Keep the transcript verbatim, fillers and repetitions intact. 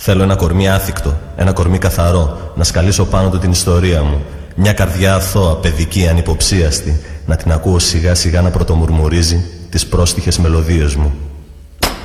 Θέλω ένα κορμί άθικτο, ένα κορμί καθαρό, να σκαλίσω πάνω του την ιστορία μου. Μια καρδιά αθώα, παιδική, ανυποψίαστη, να την ακούω σιγά σιγά να πρωτομουρμουρίζει τις πρόστιχες μελωδίες μου.